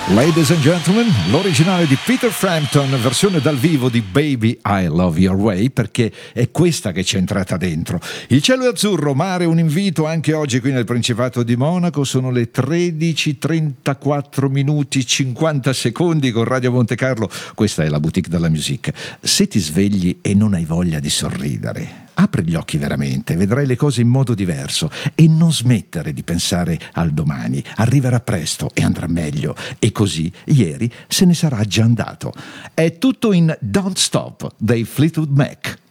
Ladies and gentlemen, l'originale di Peter Frampton, versione dal vivo di Baby I Love Your Way, perché è questa che c'è entrata dentro. Il cielo è azzurro, mare, un invito anche oggi qui nel Principato di Monaco. Sono le 13:34 minuti 50 secondi con Radio Monte Carlo. Questa è la boutique della musique. Se ti svegli e non hai voglia di sorridere, apri gli occhi veramente, vedrai le cose in modo diverso e non smettere di pensare al domani. Arriverà presto e andrà meglio. E così ieri se ne sarà già andato. È tutto in Don't Stop dei Fleetwood Mac.